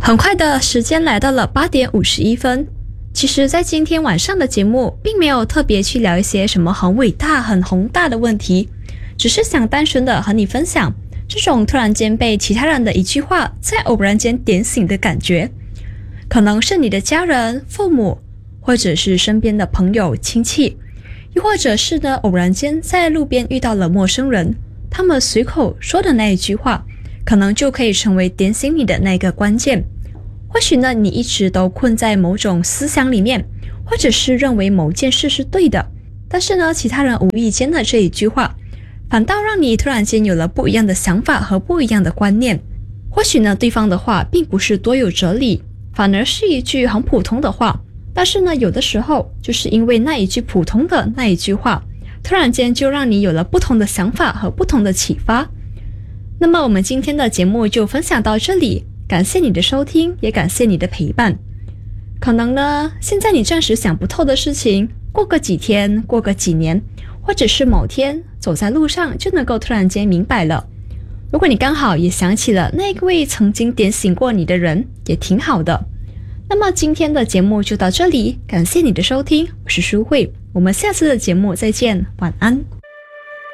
很快的时间来到了8点51分。其实在今天晚上的节目并没有特别去聊一些什么很伟大很宏大的问题，只是想单纯的和你分享这种突然间被其他人的一句话在偶然间点醒的感觉。可能是你的家人、父母，或者是身边的朋友、亲戚，又或者是呢偶然间在路边遇到了陌生人，他们随口说的那一句话，可能就可以成为点醒你的那个关键。或许呢你一直都困在某种思想里面，或者是认为某件事是对的，但是呢其他人无意间的这一句话反倒让你突然间有了不一样的想法和不一样的观念。或许呢对方的话并不是多有哲理，反而是一句很普通的话，但是呢有的时候就是因为那一句普通的那一句话，突然间就让你有了不同的想法和不同的启发。那么我们今天的节目就分享到这里，感谢你的收听，也感谢你的陪伴。可能呢现在你暂时想不透的事情，过个几天，过个几年，或者是某天走在路上就能够突然间明白了。如果你刚好也想起了那位曾经点醒过你的人，也挺好的。那么今天的节目就到这里，感谢你的收听，我是舒慧，我们下次的节目再见，晚安。